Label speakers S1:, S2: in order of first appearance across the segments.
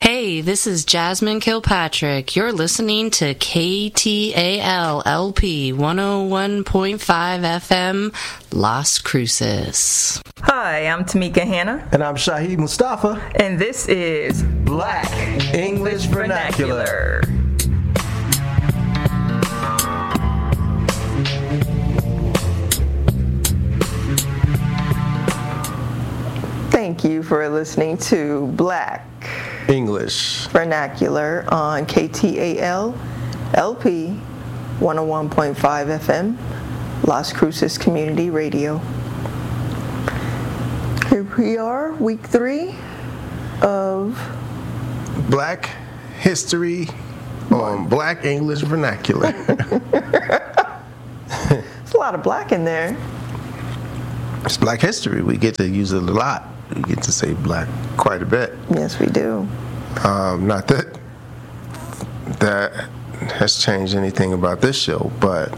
S1: Hey, this is Jasmine Kilpatrick. You're listening to KTAL LP 101.5 FM, Las Cruces.
S2: Hi, I'm Tamika Hanna.
S3: And I'm Shahid Mustafa.
S2: And this is
S3: Black English Vernacular.
S2: Thank you for listening to Black
S3: English
S2: Vernacular on KTAL LP 101.5 FM, Las Cruces Community Radio. Here we are, week 3 of
S3: Black History on Black English Vernacular.
S2: There's a lot of black in there.
S3: It's Black History. We get to use it a lot. We get to say black quite a bit.
S2: Yes, we do.
S3: Not that has changed anything about this show, but,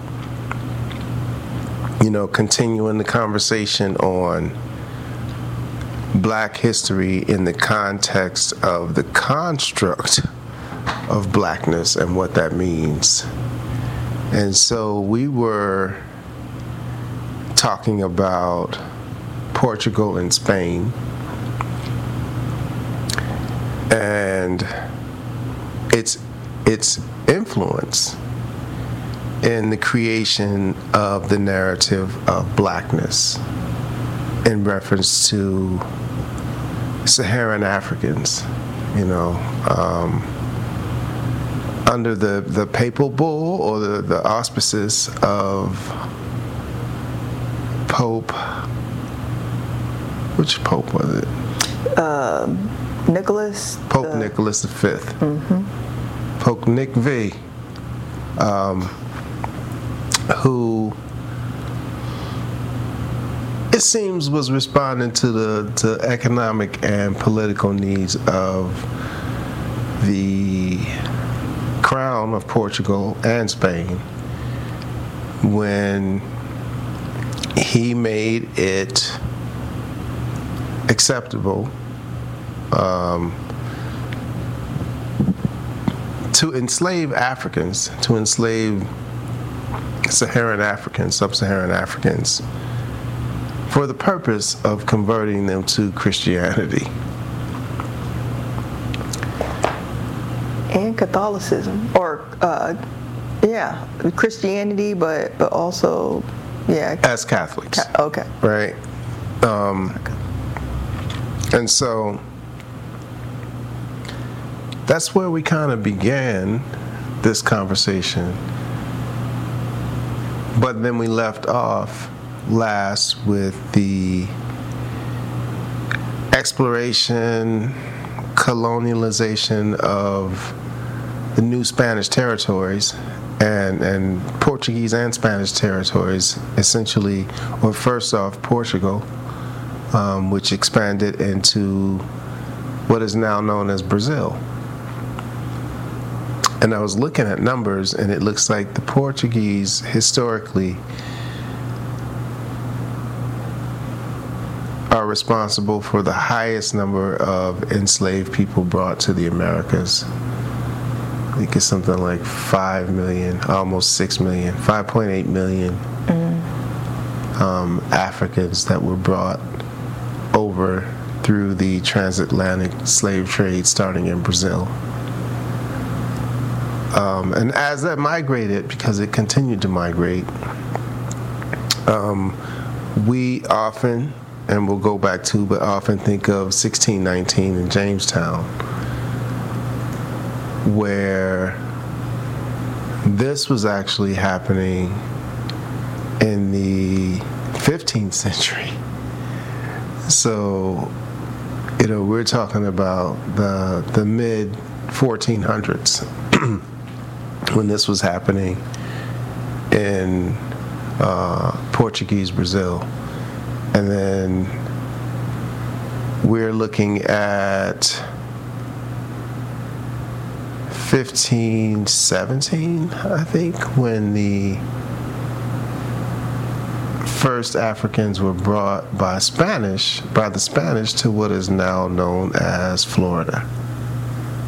S3: you know, continuing the conversation on black history in the context of the construct of blackness and what that means. And so we were talking about Portugal and Spain and its influence in the creation of the narrative of blackness in reference to Saharan Africans, you know, under the papal bull or the auspices of Pope. Which Pope was it?
S2: Nicholas.
S3: Pope Nicholas V.
S2: Mm-hmm.
S3: Pope Nick V. Who it seems was responding to the economic and political needs of the crown of Portugal and Spain when he made it acceptable to enslave Africans, to enslave Saharan Africans, sub-Saharan Africans, for the purpose of converting them to Christianity.
S2: And Catholicism, or Christianity, but also,
S3: as Catholics.
S2: Okay.
S3: Right. And so that's where we kind of began this conversation. But then we left off last with the exploration, colonialization of the new Spanish territories and Portuguese and Spanish territories, essentially, or first off, Portugal, which expanded into what is now known as Brazil. And I was looking at numbers, and it looks like the Portuguese, historically, are responsible for the highest number of enslaved people brought to the Americas. I think it's something like 5 million, almost 6 million, 5.8 million Africans that were brought over through the transatlantic slave trade starting in Brazil. And as that migrated, because it continued to migrate, we often, and we'll go back to, but often think of 1619 in Jamestown, where this was actually happening in the 15th century. So, you know, we're talking about the mid 1400s when this was happening in Portuguese Brazil. And then we're looking at 1517, I think, when the first Africans were brought by the Spanish to what is now known as Florida.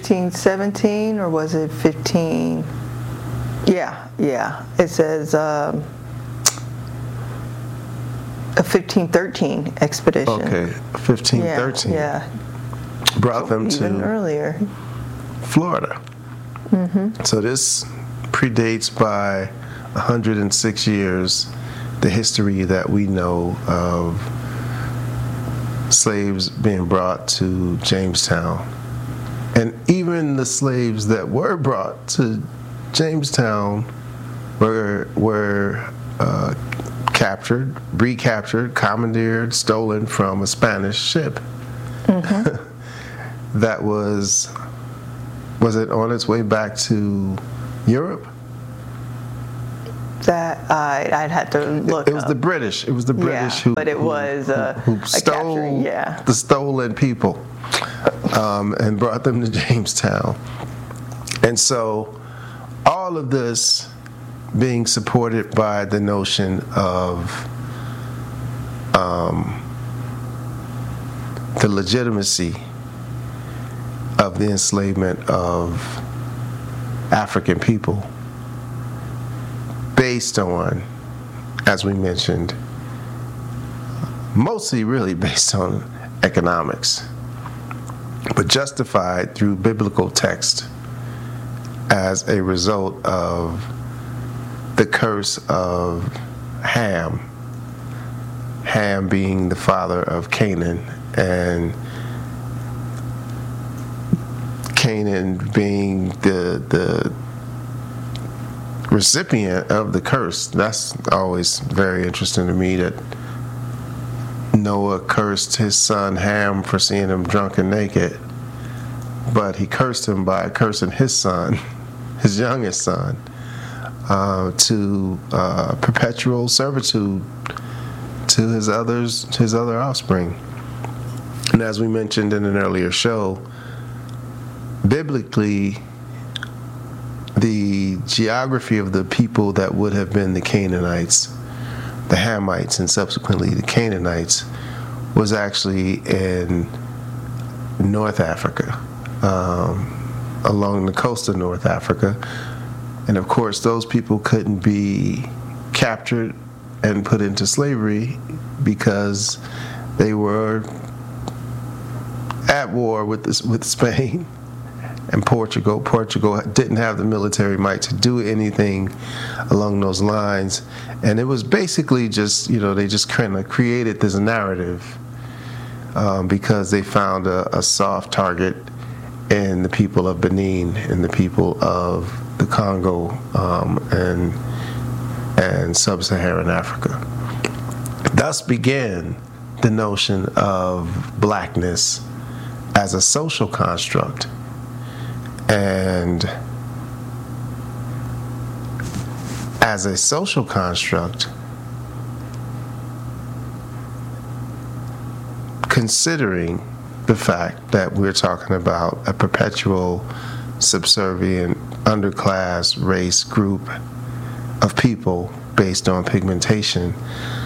S2: 1517 or was it 15? Yeah. It says a 1513 expedition.
S3: Okay, 1513.
S2: Yeah.
S3: Brought them
S2: Even
S3: to
S2: earlier.
S3: Florida. So this predates by 106 years the history that we know of slaves being brought to Jamestown. And even the slaves that were brought to Jamestown were captured, recaptured, commandeered, stolen from a Spanish ship. That was it on its way back to Europe?
S2: That I'd have to look.
S3: It was the British. It was the British who
S2: stole
S3: the stolen people and brought them to Jamestown. And so all of this being supported by the notion of the legitimacy of the enslavement of African people, based on, as we mentioned, mostly really based on economics, but justified through biblical text as a result of the curse of Ham. Ham being the father of Canaan, and Canaan being the recipient of the curse. That's always very interesting to me, that Noah cursed his son Ham for seeing him drunk and naked, but he cursed him by cursing his son, his youngest son, to perpetual servitude to his other offspring. And as we mentioned in an earlier show, biblically, the geography of the people that would have been the Canaanites, the Hamites, and subsequently the Canaanites, was actually in North Africa, along the coast of North Africa. And of course, those people couldn't be captured and put into slavery because they were at war with Spain and Portugal. Portugal didn't have the military might to do anything along those lines. And it was basically just, they just kind of created this narrative because they found a soft target in the people of Benin and the people of the Congo and sub-Saharan Africa. Thus began the notion of blackness as a social construct. And as a social construct, considering the fact that we're talking about a perpetual subservient underclass race group of people based on pigmentation,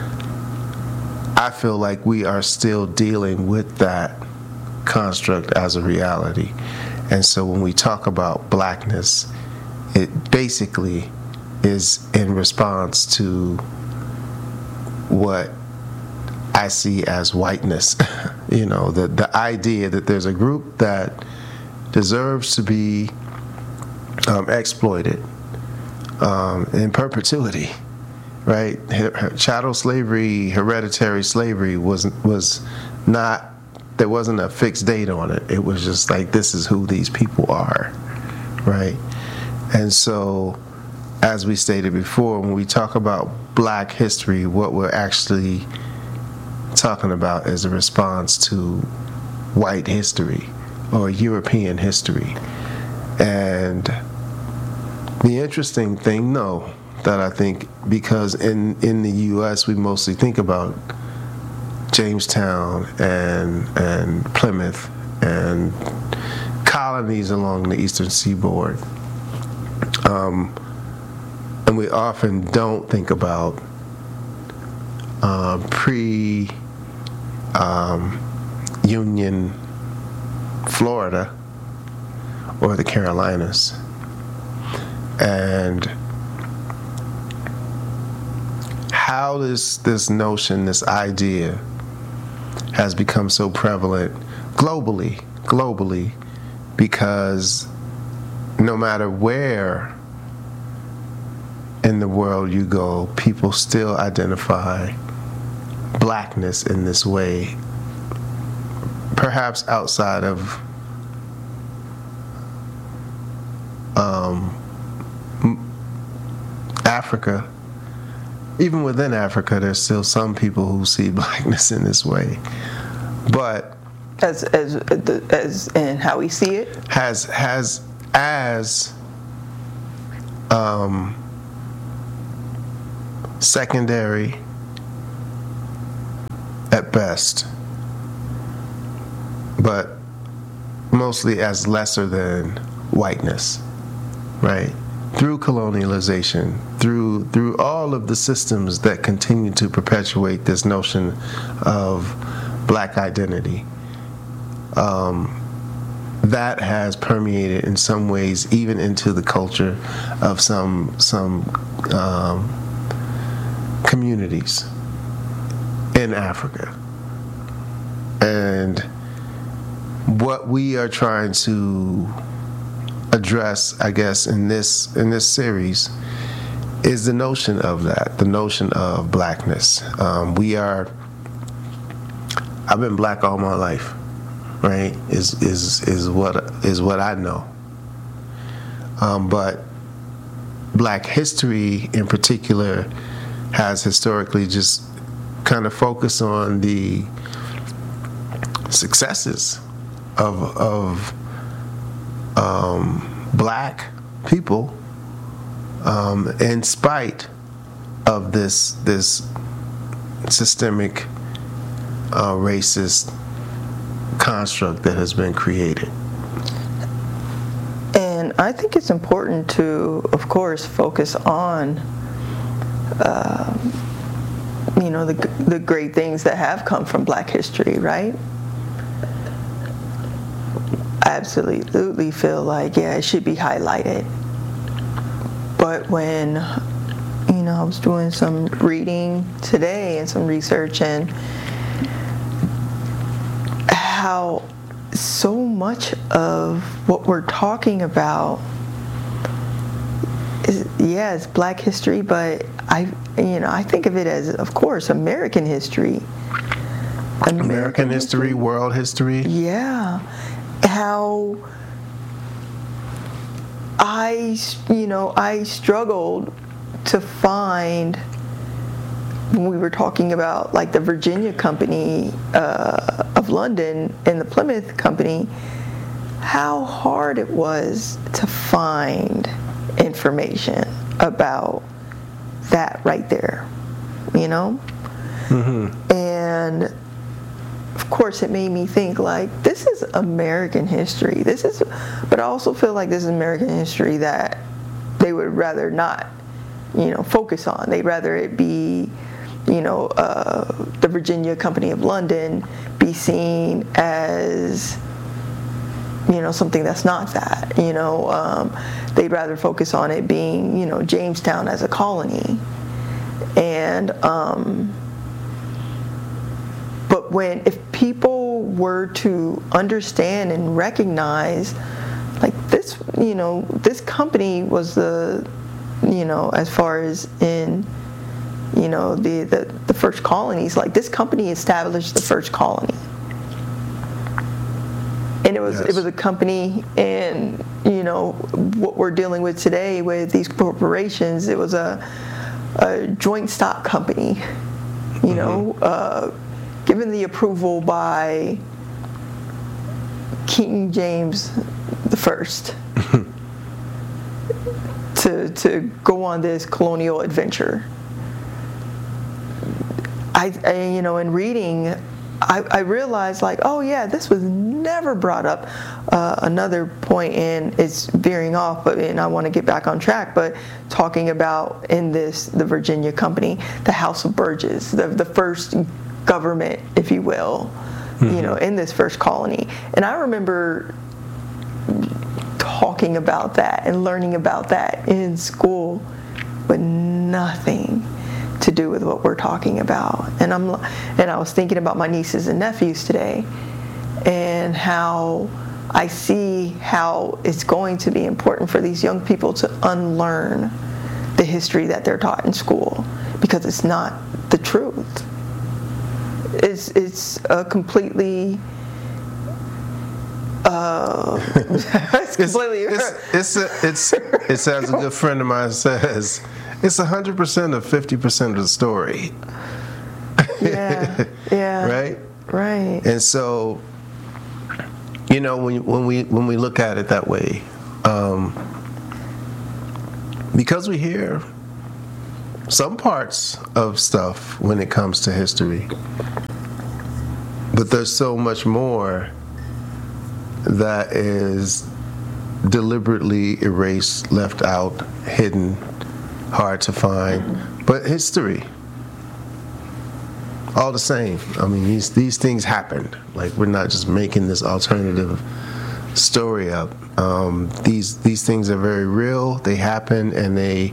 S3: I feel like we are still dealing with that construct as a reality. And so when we talk about blackness, it basically is in response to what I see as whiteness. The idea that there's a group that deserves to be exploited in perpetuity, right? Chattel slavery, hereditary slavery was not, there wasn't a fixed date on it. It was just like, this is who these people are, right? And so, as we stated before, when we talk about black history, what we're actually talking about is a response to white history or European history. And the interesting thing, that I think, because in the U.S. we mostly think about Jamestown and Plymouth and colonies along the eastern seaboard, and we often don't think about pre-Union Florida or the Carolinas. And how this notion, this idea, has become so prevalent globally, because no matter where in the world you go, people still identify blackness in this way, perhaps outside of Africa. Even within Africa, there's still some people who see blackness in this way, but
S2: as in how we see it,
S3: has as secondary at best, but mostly as lesser than whiteness, right? Through colonialization, through all of the systems that continue to perpetuate this notion of black identity, that has permeated in some ways even into the culture of some communities in Africa. And what we are trying to address, I guess, in this series is the notion of that, the notion of blackness. I've been black all my life, right? Is what I know. But black history in particular has historically just kind of focused on the successes of black people, in spite of this systemic racist construct that has been created.
S2: And I think it's important to, of course, focus on the great things that have come from black history, right? I absolutely feel like, it should be highlighted. But when, I was doing some reading today and some research, and how so much of what we're talking about is black history, but I think of it as, of course, American history.
S3: American history, world history.
S2: Yeah. How I struggled to find, when we were talking about like the Virginia Company of London and the Plymouth Company, how hard it was to find information about that right there, Mm-hmm. And of course it made me think, like, this is American history. But I also feel like this is American history that they would rather not, focus on. They'd rather it be, the Virginia Company of London be seen as, something that's not that. They'd rather focus on it being, Jamestown as a colony. And but if people were to understand and recognize, like, this, this company was the, as far as in, the first colonies, like, this company established the first colony. And it was a company, and what we're dealing with today with these corporations, it was a joint stock company, given the approval by King James I to go on this colonial adventure. In reading, I realized, like, oh yeah, this was never brought up. Another point, and it's veering off, and I want to get back on track, but talking about the Virginia Company, the House of Burges, the first government, if you will, in this first colony. And I remember talking about that and learning about that in school, but nothing to do with what we're talking about. And I was thinking about my nieces and nephews today, and how I see how it's going to be important for these young people to unlearn the history that they're taught in school, because it's not the truth. It's a completely it's completely
S3: it's as a good friend of mine says, it's 100% of 50% of the story.
S2: Yeah. Right.
S3: And so, you know, when we look at it that way, because we hear some parts of stuff when it comes to history, but there's so much more that is deliberately erased, left out, hidden, hard to find. But history, all the same. I mean, these things happened. Like, we're not just making this alternative story up. These things are very real. They happen, and they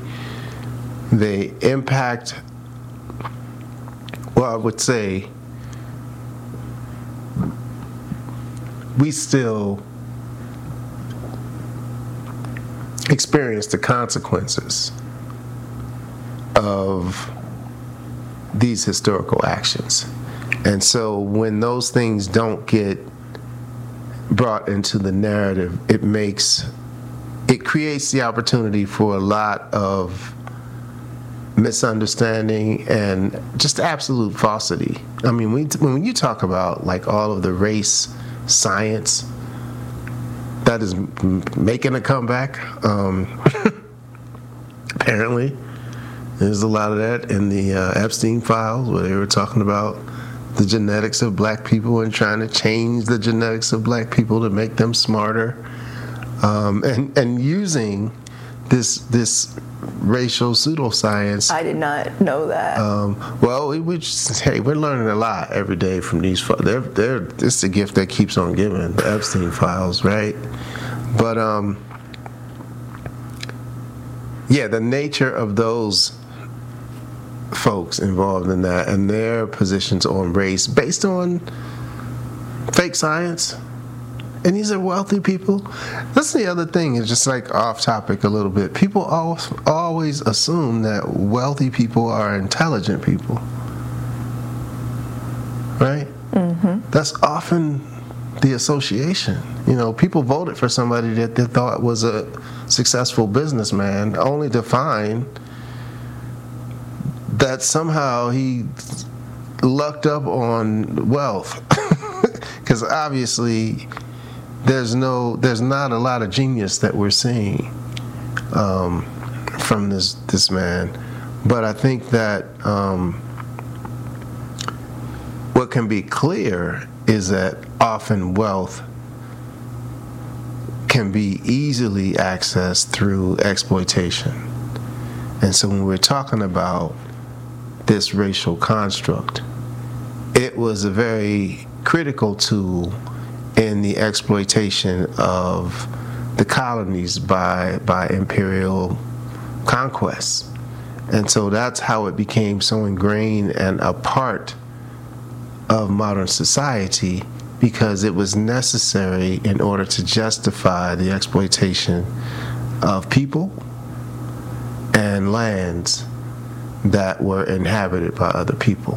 S3: impact. Well, I would say we still experience the consequences of these historical actions. And so when those things don't get brought into the narrative, it creates the opportunity for a lot of misunderstanding and just absolute falsity. I mean, when you talk about like all of the race science that is making a comeback, apparently there's a lot of that in the Epstein files, where they were talking about the genetics of black people and trying to change the genetics of black people to make them smarter, and using this racial pseudoscience.
S2: I did not know that.
S3: Well, we're learning a lot every day from these. It's the gift that keeps on giving. The Epstein files, right? But the nature of those folks involved in that and their positions on race based on fake science. And these are wealthy people. That's the other thing, is just like off topic a little bit. People always assume that wealthy people are intelligent people. Right? Mm-hmm. That's often the association. You know, people voted for somebody that they thought was a successful businessman, only to find that somehow he lucked up on wealth. Because obviously there's not a lot of genius that we're seeing from this man. But I think that what can be clear is that often wealth can be easily accessed through exploitation. And so when we're talking about this racial construct, it was a very critical tool in the exploitation of the colonies by imperial conquests. And so that's how it became so ingrained and a part of modern society, because it was necessary in order to justify the exploitation of people and lands that were inhabited by other people.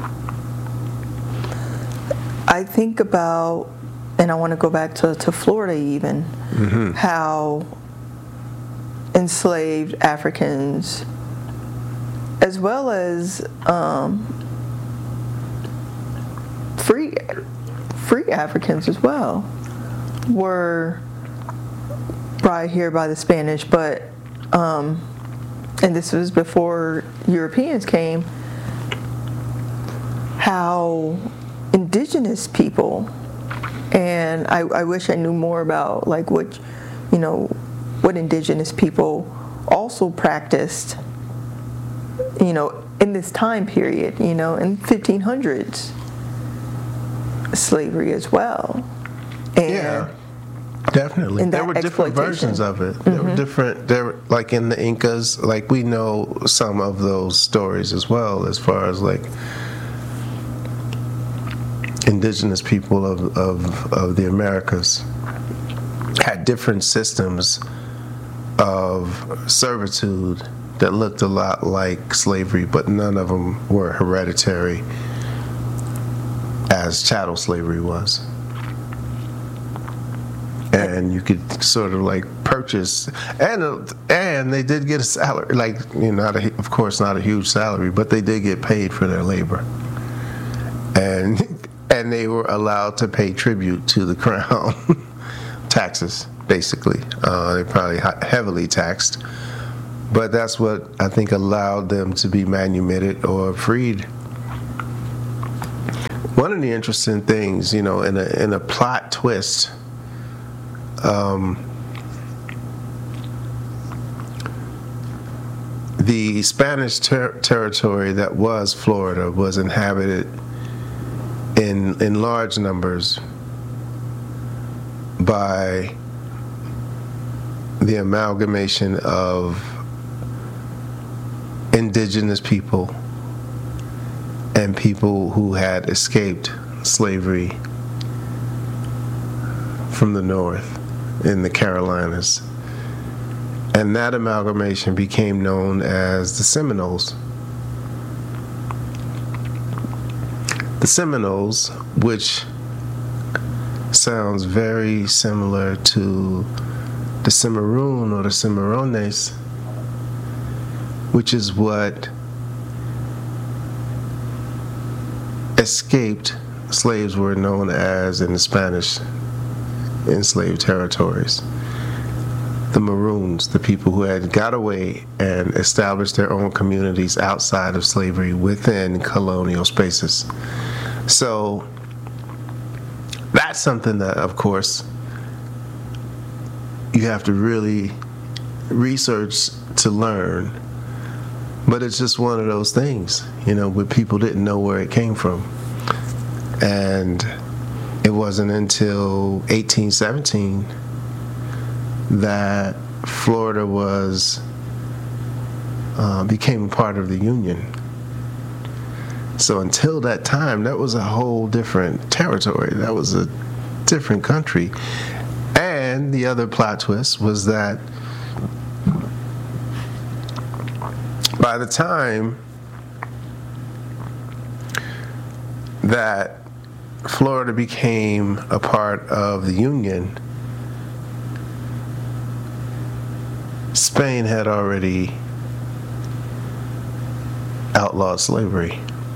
S2: I think about, and I want to go back to Florida even, mm-hmm. how enslaved Africans, as well as free Africans as well, were brought here by the Spanish, but and this was before Europeans came, how indigenous people, and I wish I knew more about like what indigenous people also practiced, in this time period, in 1500s slavery as well. And
S3: yeah. Definitely.
S2: in that
S3: There were different
S2: exploitation.
S3: versions of it. There were different, like in the Incas, like we know some of those stories as well, as far as like indigenous people of the Americas had different systems of servitude that looked a lot like slavery, but none of them were hereditary as chattel slavery was. And you could sort of like purchase, and they did get a salary, like, you know, of course not a huge salary, but they did get paid for their labor, and they were allowed to pay tribute to the crown, taxes basically. They probably heavily taxed, but that's what I think allowed them to be manumitted or freed. One of the interesting things, you know, in a plot twist. The Spanish territory that was Florida was inhabited in large numbers by the amalgamation of indigenous people and people who had escaped slavery from the north in the Carolinas. And that amalgamation became known as the Seminoles. The Seminoles, which sounds very similar to the Cimarron or the Cimarrones, which is what escaped slaves were known as in the Spanish enslaved territories. The Maroons, the people who had got away and established their own communities outside of slavery within colonial spaces. So that's something that, of course, you have to really research to learn. But it's just one of those things, you know, where people didn't know where it came from. And it wasn't until 1817 that Florida became a part of the Union. So until that time, that was a whole different territory. That was a different country. And the other plot twist was that by the time that Florida became a part of the Union, Spain had already outlawed slavery.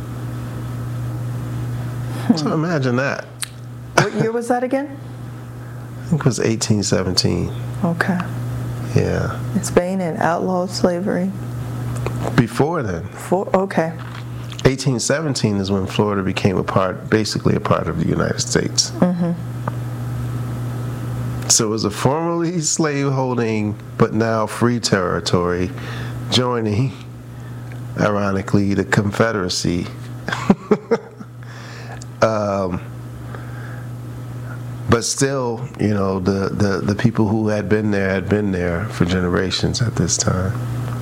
S3: So imagine that.
S2: What year was that again?
S3: I think it was 1817.
S2: Okay.
S3: Yeah.
S2: And Spain had outlawed slavery.
S3: Before then.
S2: Okay.
S3: 1817 is when Florida became basically a part of the United States. Mm-hmm. So it was a formerly slave-holding, but now free territory, joining, ironically, the Confederacy. But still, you know, the people who had been there for generations at this time.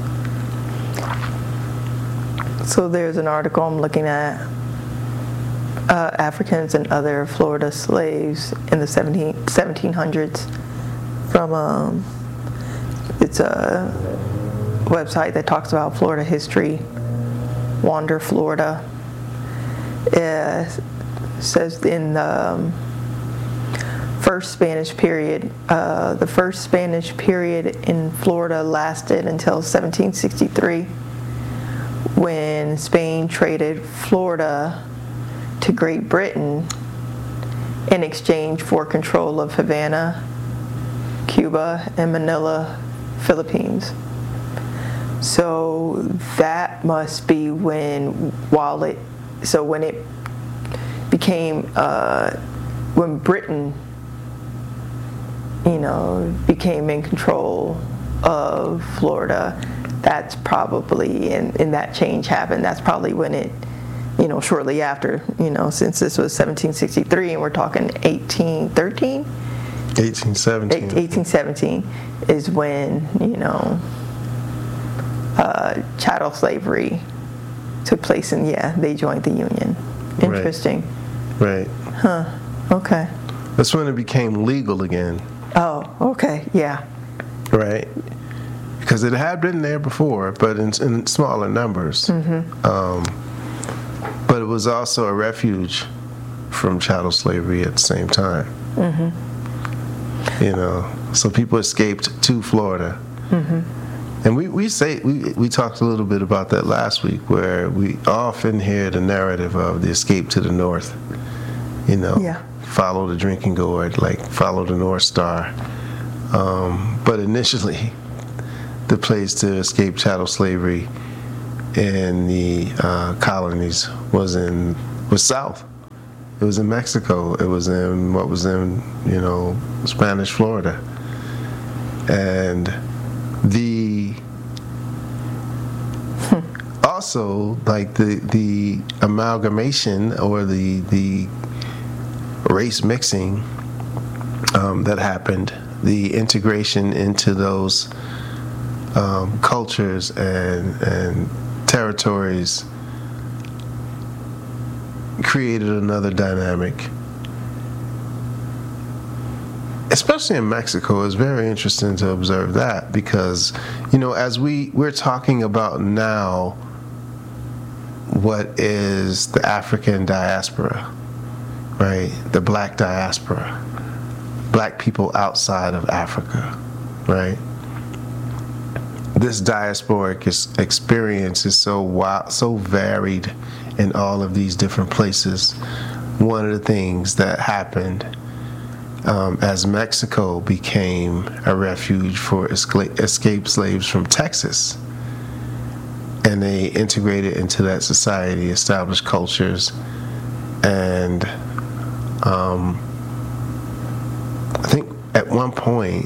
S2: So there's an article I'm looking at, Africans and other Florida slaves in the 1700s from, it's a website that talks about Florida history, Wander Florida. It says in the first Spanish period, the first Spanish period in Florida lasted until 1763, when Spain traded Florida to Great Britain in exchange for control of Havana, Cuba, and Manila, Philippines. So that must be when it became, when Britain, you know, became in control of Florida. That's probably, and that change happened, that's probably when it, you know, shortly after, you know, since this was 1763 and we're talking 1813, 1817 is when, chattel slavery took place, and they joined the Union. Interesting.
S3: Right.
S2: Huh. Okay.
S3: That's when it became legal again.
S2: Oh, okay. Yeah.
S3: Right. Because it had been there before, but in smaller numbers. But it was also a refuge from chattel slavery at the same time. So people escaped to Florida. And we talked a little bit about that last week, where we often hear the narrative of the escape to the north. Follow the drinking gourd, like follow the North Star. But initially, the place to escape chattel slavery in the colonies was south. It was in Mexico. It was in what was in Spanish Florida, and also like the amalgamation or the race mixing that happened, the integration into those cultures and territories created another dynamic. Especially in Mexico, it's very interesting to observe that, because as we're talking about now what is the African diaspora, right? The black diaspora, black people outside of Africa, right? This diasporic experience is so wild, so varied in all of these different places. One of the things that happened as Mexico became a refuge for escaped slaves from Texas, and they integrated into that society, established cultures, and I think at one point,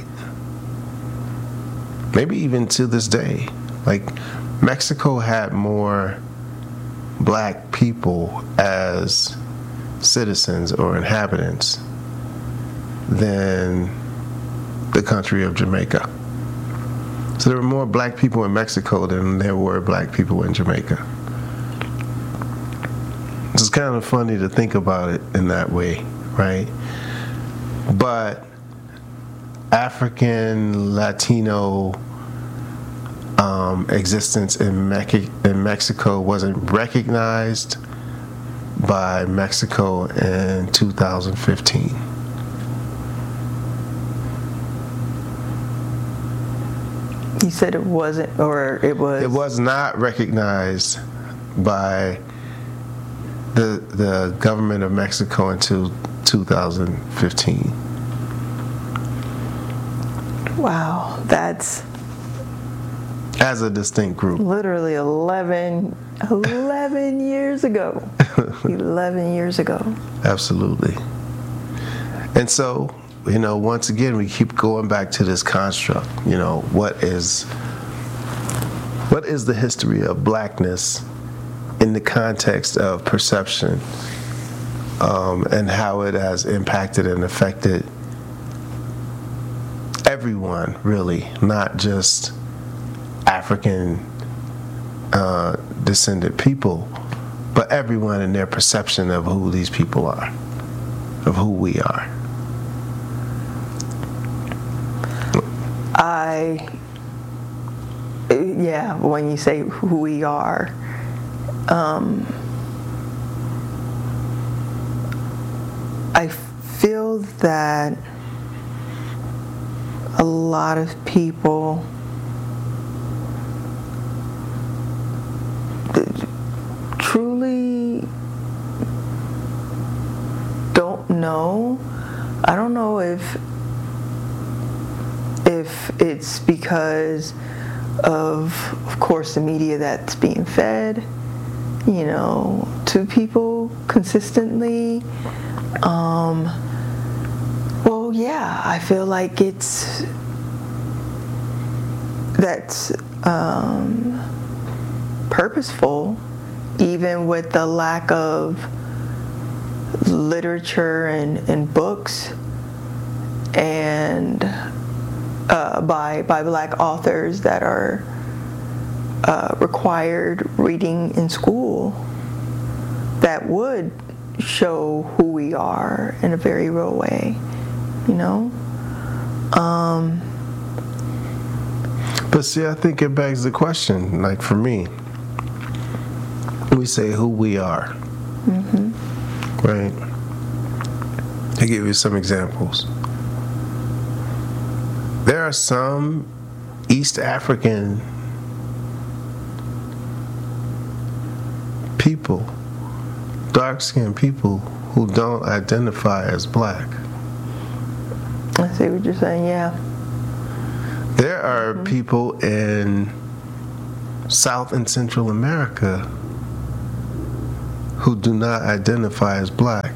S3: maybe even to this day, like Mexico had more black people as citizens or inhabitants than the country of Jamaica. So there were more black people in Mexico than there were black people in Jamaica. It's kind of funny to think about it in that way, right? But African, Latino existence in Mexico wasn't recognized by Mexico in 2015.
S2: You said it wasn't, or it was?
S3: It was not recognized by the government of Mexico until 2015.
S2: Wow, that's
S3: as a distinct group.
S2: Literally 11 years ago. 11 years ago. Absolutely.
S3: And so, once again, we keep going back to this construct. What is the history of blackness in the context of perception, and how it has impacted and affected everyone, really, not just African descended people, but everyone in their perception of who these people are, of who we are.
S2: When you say who we are, I feel that a lot of people truly don't know. I don't know if it's because of course, the media that's being fed, to people consistently. I feel like that's purposeful, even with the lack of literature and books and by Black authors that are required reading in school that would show who we are in a very real way, you know?
S3: But see, I think it begs the question, like for me, we say who we are, right? To give you some examples. There are some East African people, dark-skinned people, who don't identify as black.
S2: I see what you're saying, yeah.
S3: There are people in South and Central America who do not identify as black.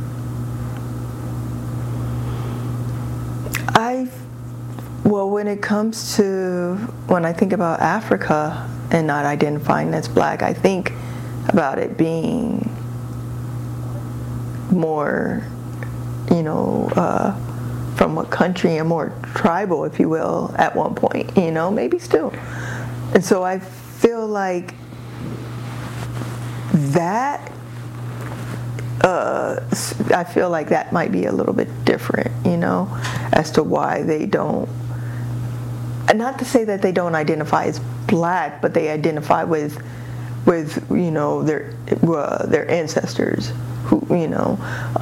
S2: Well, when it comes to, when I think about Africa and not identifying as black, I think about it being more, you know, from what country, and more tribal, if you will, at one point, you know, maybe still. And so I feel like that, that might be a little bit different, you know, as to why they don't, and not to say that they don't identify as black, but they identify with you know, their ancestors, who, you know.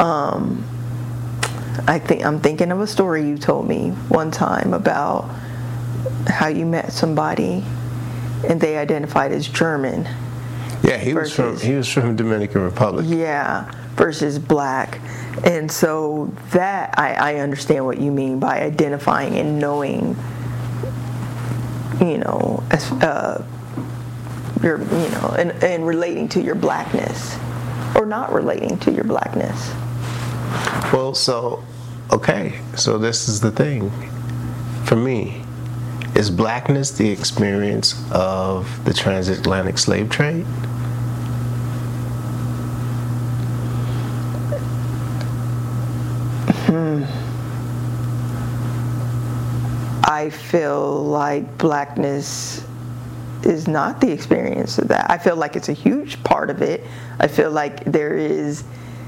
S2: I'm thinking of a story you told me one time about how you met somebody and they identified as German.
S3: Yeah, he was from Dominican Republic.
S2: Yeah, versus black. And so that I understand what you mean by identifying and knowing, you know, as your, you know, and relating to your blackness or not relating to your blackness.
S3: Well, so this is the thing. For me, is blackness the experience of the transatlantic slave trade?
S2: I feel like blackness is not the experience of that. I feel like it's a huge part of it. I feel like there is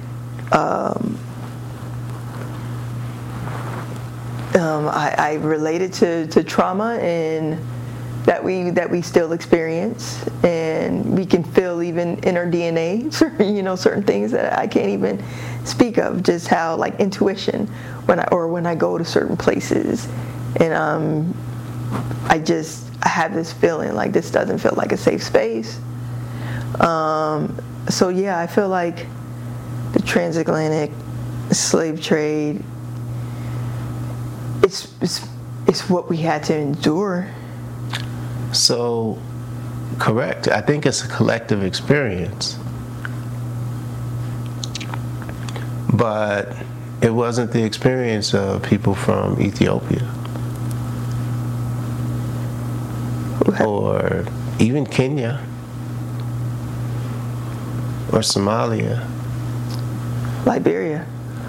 S2: I relate it to trauma and that we still experience, and we can feel even in our DNA, you know, certain things that I can't even speak of. Just how, like, intuition when I go to certain places, and I have this feeling like this doesn't feel like a safe space. So yeah, I feel like the transatlantic slave trade, it's what we had to endure.
S3: So, correct. I think it's a collective experience. But it wasn't the experience of people from Ethiopia. Or even Kenya. Or Somalia.
S2: Liberia.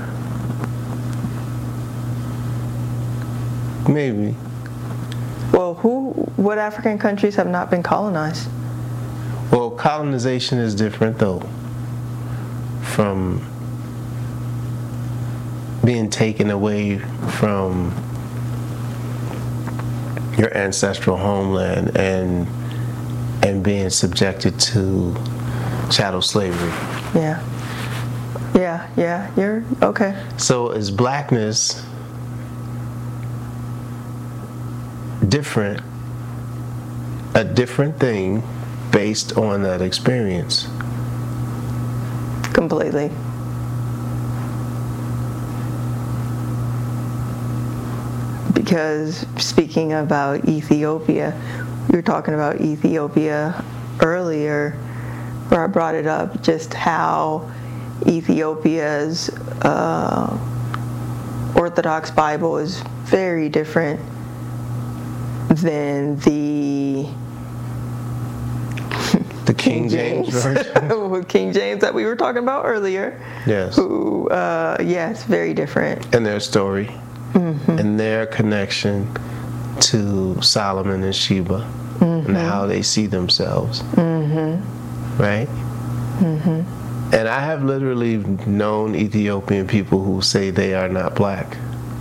S3: Maybe.
S2: Well, what African countries have not been colonized?
S3: Well, colonization is different, though, from being taken away from your ancestral homeland and being subjected to chattel slavery.
S2: Yeah. You're okay.
S3: So is blackness a different thing based on that experience?
S2: Completely. Because speaking about Ethiopia, we were talking about Ethiopia earlier, where I brought it up, just how Ethiopia's Orthodox Bible is very different than the
S3: King James version.
S2: King James that we were talking about earlier.
S3: Yes.
S2: Who, it's very different.
S3: And their story. and their connection to Solomon and Sheba and how they see themselves. Right? And I have literally known Ethiopian people who say they are not black.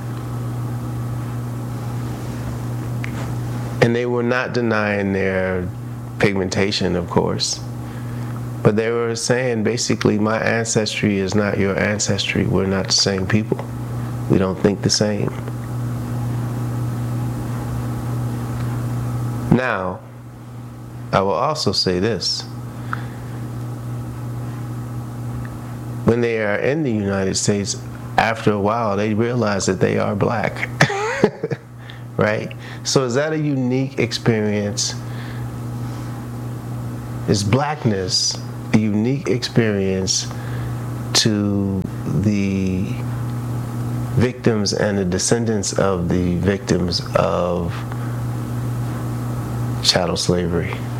S3: And they were not denying their pigmentation, of course. But they were saying, basically, my ancestry is not your ancestry. We're not the same people. We don't think the same. Now, I will also say this. When they are in the United States, after a while, they realize that they are black. Right? So is that a unique experience? Is blackness a unique experience to the victims and the descendants of the victims of chattel slavery?